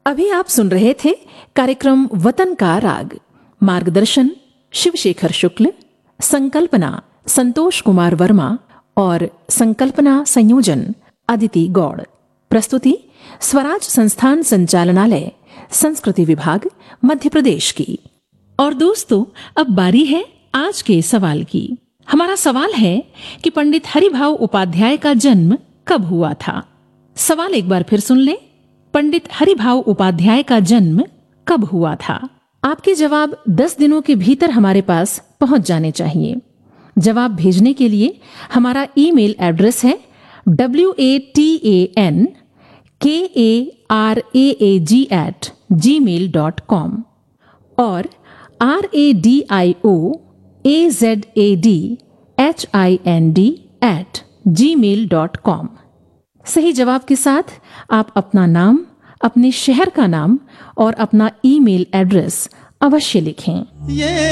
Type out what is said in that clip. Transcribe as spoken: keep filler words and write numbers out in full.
अभी आप सुन रहे थे कार्यक्रम वतन का राग। मार्गदर्शन शिवशेखर शुक्ल, संकल्पना संतोष कुमार वर्मा और संकल्पना संयोजन अदिति गौड़। प्रस्तुति स्वराज संस्थान संचालनालय, संस्कृति विभाग, मध्य प्रदेश की। और दोस्तों, अब बारी है आज के सवाल की। हमारा सवाल है कि पंडित हरिभाव उपाध्याय का जन्म कब हुआ था। सवाल एक बार फिर सुन लें। पंडित हरिभाव उपाध्याय का जन्म कब हुआ था? आपके जवाब दस दिनों के भीतर हमारे पास पहुंच जाने चाहिए। जवाब भेजने के लिए हमारा ईमेल एड्रेस है W A T A N के A R A A ji eight ji mail dot com और R A D I O A Z A D H I N D eight ji mail dot com. सही जवाब के साथ आप अपना नाम, अपने शहर का नाम और अपना ईमेल एड्रेस अवश्य लिखें।